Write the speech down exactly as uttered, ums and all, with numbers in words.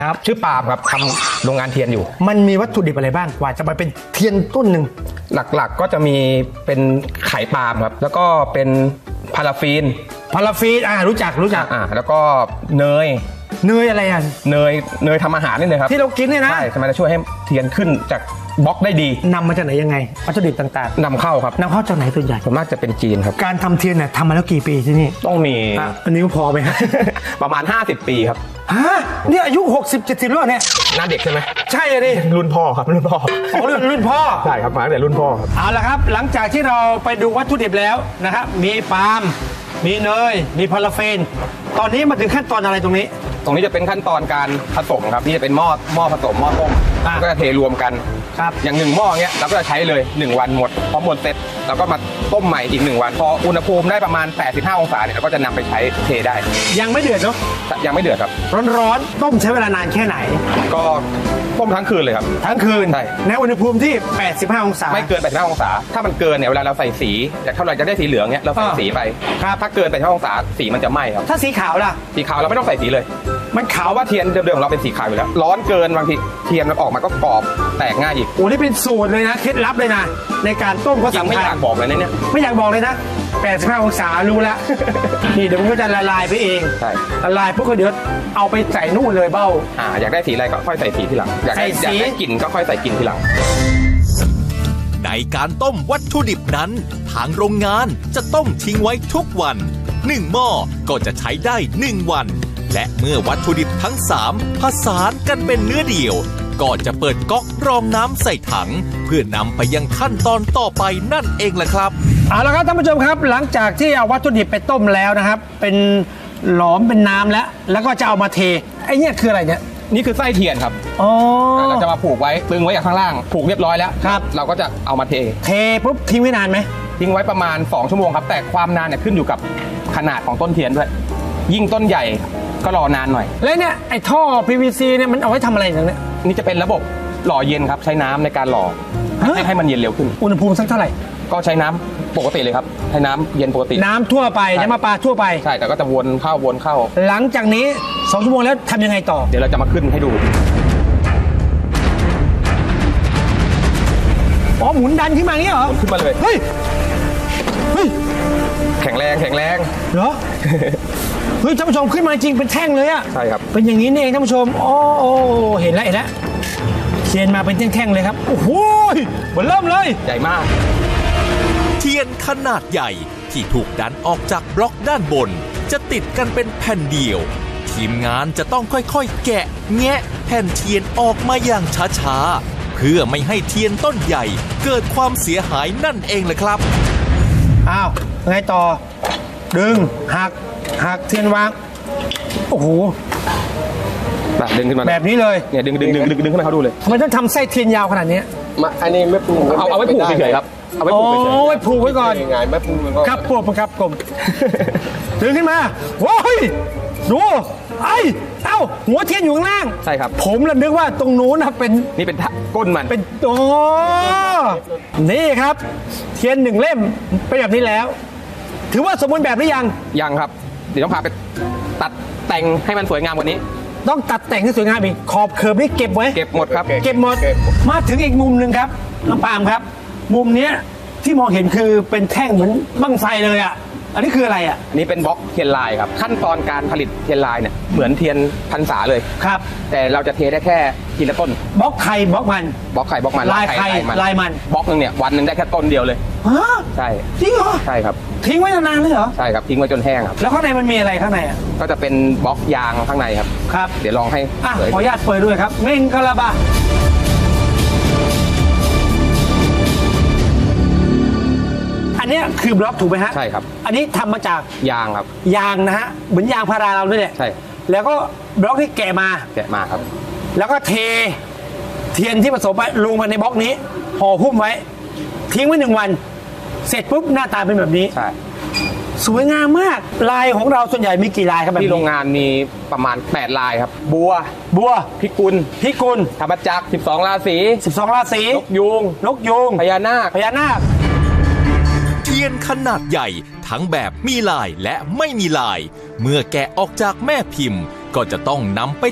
ครับชื่อปาล์มครับทำโรงงานเทียนอยู่มันมีวัตถุดิบอะไรบ้างกว่าจะมาเป็นเทียนต้นหนึ่งหลักๆก็จะมีเป็นไข่ปาล์มครับแล้วก็เป็นพาราฟีนพาราฟีนอ่ารู้จักรู้จักอ่าแล้วก็เนยเนยอะไรอ่ะเนยเนยทำอาหารนี่เลยครับที่เรากินเนี่ยนะใช่มันจะช่วยให้เทียนขึ้นจากบล็อกได้ดีนำมาจากไหนยังไงวัตถุดิบต่างๆนำเข้าครับนำเข้าจากไหนส่วนใหญ่ส่วนมากจะเป็นจีนครับการทำเทียนเนี่ยทำมาแล้วกี่ปีที่นี่ต้องมีอันนี้พอไหมฮะประมาณห้าสิบปีครับฮะเนี่ยอายุหกสิบ เจ็ดสิบแล้วเนี่ยหน้าเด็กใช่ไหมใช่เลยรุ่นพ่อครับรุ่นพ่ออ๋อรุ่นรุ่นพ่อใช่ครับมาตั้งแต่รุ่นพ่อครับเอาละครับหลังจากที่เราไปดูวัตถุดิบแล้วนะครับมีปาล์มมีเนยมีพาราฟีนตอนนี้มาถึงขั้นตอนอะไรตรงนี้ตรงนี้จะเป็นขั้นตอนการผสมครับนี่จะเป็นหม้อหม้อผสมหม้อต้มก็จะเทรวมกันครับอย่างหนึ่งหม้อเงี้ยเราก็จะใช้เลยหนึ่งวันหมดพอหมดเสร็จเราก็มาต้มใหม่อีกหนึ่งวันพออุณหภูมิได้ประมาณแปดสิบห้าองศาเนี่ยเราก็จะนำไปใช้เทได้ยังไม่เดือดเนาะยังไม่เดือดครับร้อนๆต้มใช้เวลานานแค่ไหนก็ต้มทั้งคืนเลยครับทั้งคืนใช่ในอุณหภูมิที่แปดสิบห้าองศาไม่เกินแปดสิบห้าองศาถ้ามันเกินเนี่ยเวลาเราใส่สีแต่เท่าไหร่จะได้สีเหลืองเนี่ยเราใส่สีไปถ้าเกินแปดสิบห้าองศาสีมันจะไหม้ครับถ้าสีขาวล่ะสีขาวเราไม่ต้องใส่สีเลยมันขาวว่าเทียนเดิมๆของเราเป็นสีขาวอยู่แล้วร้อนเกินบางทีเทียนมันออกมาก็กรอบแตกง่ายอีกโอ้นี่เป็นสูตรเลยนะเคล็ดลับเลยนะในการต้มก็สำคัญไม่อยากบอกเลยนะเนี่ยไม่อยากบอกเลยนะแปดสิบห้าองศารู้แล้วนี่เดี๋ยวมันก็จะละลายไปเองใช่ละลายปุ๊บก็เดี๋ยวเอาไปใส่นู่นเลยเบ้าอ่าอยากได้สีอะไรก็ค่อยใส่สีทีหลังอยากได้อยากได้กลิ่นก็ค่อยใส่กลิ่นทีหลังในการต้มวัตถุดิบนั้นทางโรงงานจะต้มทิ้งไว้ทุกวันหนึ่งหม้อก็จะใช้ได้หนึ่งวันและเมื่อวัตถุดิบทั้งสามผสานกันเป็นเนื้อเดียวก็จะเปิดก๊อกรองน้ำใส่ถังเพื่อนำไปยังขั้นตอนต่อไปนั่นเองแหละครับเอาละครับท่านผู้ชมครับหลังจากที่เอาวัตถุดิบไปต้มแล้วนะครับเป็นหลอมเป็นน้ำแล้วแล้วก็จะเอามาเทไอ้เนี่ยคืออะไรเนี่ยนี่คือไส้เทียนครับอ๋อเราจะมาผูกไว้ตึงไว้จากข้างล่างผูกเรียบร้อยแล้วครับเราก็จะเอามาเทเทปุ๊บทิ้งไว้นานไหมทิ้งไว้ประมาณสองชั่วโมงครับแต่ความนานเนี่ยขึ้นอยู่กับขนาดของต้นเทียนด้วยยิ่งต้นใหญ่ก็รอนานหน่อยแล้วเนี่ยไอ้ท่อ พี วี ซี เนี่ยมันเอาไว้ทำอะไรอย่างเนี้ยนี่จะเป็นระบบหล่อเย็นครับใช้น้ำในการหล่อให้ให้มันเย็นเร็วขึ้นอุณหภูมิสักเท่าไหร่ก็ใช้น้ำปกติเลยครับใช้น้ำเย็นปกติน้ำทั่วไปน้ำประปาทั่วไปใช่แต่ก็จะวนเข้าวนเข้าหลังจากนี้สองชั่วโมงแล้วทำยังไงต่อเดี๋ยวเราจะมาขึ้นให้ดูอ๋อหมุนดันขึ้นมาอย่างนี้เหรอขึ้นมาเลยเฮ้ยเฮ้ยแข็งแรงแข็งแรงเหรอเฮ้ยท่านผู้ชมขึ้นมาจริงเป็นแท่งเลยอะใช่ครับเป็นอย่างนี้นี่เองท่านผู้ชมโอ้เห็นแล้วเห็นแล้วเทียนมาเป็นแท่งๆเลยครับโอ้โหมันเริ่มเลยใหญ่มากเทียนขนาดใหญ่ที่ถูกดันออกจากบล็อกด้านบนจะติดกันเป็นแผ่นเดียวทีมงานจะต้องค่อยๆแกะแงะแผ่นเทียนออกมาอย่างช้าๆเพื่อไม่ให้เทียนต้นใหญ่เกิดความเสียหายนั่นเองแหละครับอ้าวไงต่อดึงหักหักเทียนวางโอ้โหแบบดึงขึ้นมาแบบนี้เลยเนี่ยดึงดึงดึงดึงดึงขึ้นมาเขาดูเลยทำไมต้องทำไส้เทียนยาวขนาดนี้มาอันนี้ไม่ปูเอาเอาไว้ผูกเฉยๆครับเอาไว้ผูกเฉยๆเอาไว้ผูกไว้ก่อนไงไม่ปูมันก็ครับปวดครับกลมดึงขึ้นมาโอ้ยดูไอ้เอ้าหัวเทียนอยู่ข้างล่างใช่ครับผมระนึกว่าตรงนู้นนะเป็นนี่เป็นก้นมันเป็นโอ้นี่ครับเทียนหนึ่งเล่มเป็นแบบนี้แล้วถือว่าสมบูรณ์แบบหรือยังยังครับเดี๋ยวต้องพาไปตัดแต่งให้มันสวยงามกว่านี้ต้องตัดแต่งให้สวยงามอีกขอบเคิร์ฟนี่เก็บไว้เก็บหมดครับเก็บหมดมาถึงอีกมุมหนึ่งครับน้องปาล์มครับมุมนี้ที่มองเห็นคือเป็นแท่งเหมือนบั้งไฟเลยอ่ะอันนี้คืออะไรอ่ะนี่เป็นบล็อกเทียนลายครับขั้นตอนการผลิตเทียนลายเนี่ยเหมือนเทียนพรรษาเลยครับแต่เราจะเทได้แค่ทีละต้นบล็อกไข่บล็อกมันบล็อกไข่บล็อกมันลายไข่ลายมันบล็อกนึงเนี่ยวันนึงได้แค่ต้นเดียวเลยฮะใช่จริงเหรอใช่ครับทิ้งไว้นานเลยเหรอใช่ครับทิ้งไว้จนแห้งครับแล้วข้างในมันมีอะไรข้างในอ่ะก็จะเป็นบล็อกยางข้างในครับครับเดี๋ยวลองให้ขออนุญาตเปิดด้วยครับเม่งกะลาบาอันนี้คือบล็อกถูกไหมฮะใช่ครับอันนี้ทำมาจากยางครับยางนะฮะเหมือนยางพาราเราด้วยแหละใช่แล้วก็บล็อกที่แกะมาแกะมาครับแล้วก็เทเทียนที่ผสมไปลงมาในบล็อกนี้ห่อหุ้มไว้ทิ้งไว้หนึ่งวันเสร็จปุ๊บหน้าตาเป็นแบบนี้ใช่สวยงามมากลายของเราส่วนใหญ่มีกี่ลายครับแบบนี้ที่โรงงานมีประมาณแปดลายครับบัวบัวพิกุลพิกุลธรรมจักรสิบสองราศีสิบสองราศีนกยูงนกยูงพญานาคพญานาคเทียนขนาดใหญ่ทั้งแบบมีลายและไม่มีลายเมื่อแกะออกจากแม่พิมพ์ก็จะต้องนำไป